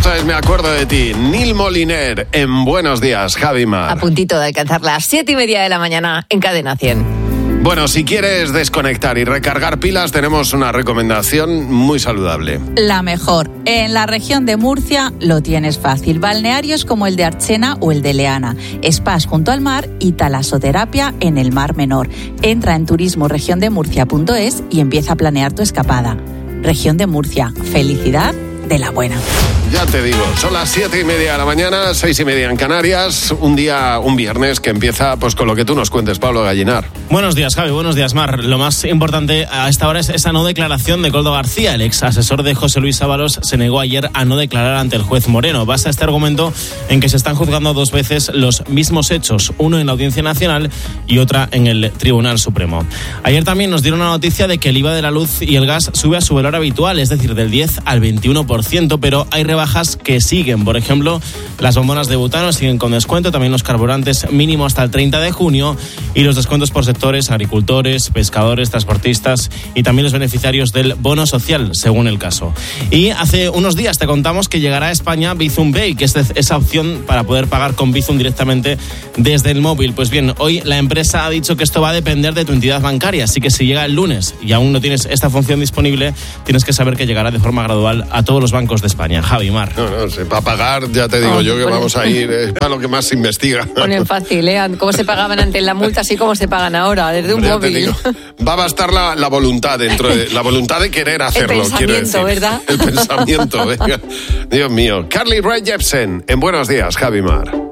Esto es Me acuerdo de ti. Neil Moliner en Buenos Días, Javi Mar. A puntito de alcanzar las 7:30 de la mañana en Cadena 100. Bueno, si quieres desconectar y recargar pilas, tenemos una recomendación muy saludable. La mejor. En la región de Murcia lo tienes fácil. Balnearios como el de Archena o el de Leana. Spas junto al mar y talasoterapia en el Mar Menor. Entra en turismoregiondemurcia.es y empieza a planear tu escapada. Región de Murcia. Felicidad de la buena. Ya te digo, son las 7:30 de la mañana, 6:30 en Canarias, un viernes que empieza pues con lo que tú nos cuentes, Pablo Gallinar. Buenos días, Javi, buenos días, Mar. Lo más importante a esta hora es esa no declaración de Koldo García. El ex asesor de José Luis Ábalos se negó ayer a no declarar ante el juez Moreno. Basa este argumento en que se están juzgando dos veces los mismos hechos, uno en la Audiencia Nacional y otra en el Tribunal Supremo. Ayer también nos dieron la noticia de que el IVA de la luz y el gas sube a su valor habitual, es decir, del 10 al 21%, pero hay rebajas que siguen. Por ejemplo, las bombonas de butano siguen con descuento, también los carburantes mínimo hasta el 30 de junio y los descuentos por sectores, agricultores, pescadores, transportistas y también los beneficiarios del bono social, según el caso. Y hace unos días te contamos que llegará a España Bizum Pay, que es esa opción para poder pagar con Bizum directamente desde el móvil. Pues bien, hoy la empresa ha dicho que esto va a depender de tu entidad bancaria, así que si llega el lunes y aún no tienes esta función disponible, tienes que saber que llegará de forma gradual a todos los bancos de España. Javi, Mar. No sé, para pagar, ya te digo yo que vamos a ir a lo que más se investiga. Ponen fácil, ¿Cómo se pagaban antes la multa, así como se pagan ahora, desde un móvil? Digo, va a bastar la voluntad dentro de la voluntad de querer hacerlo, quiero decir. ¿Verdad? El pensamiento, venga. Dios mío. Carly Rae Jepsen, en Buenos Días, Javi Mar.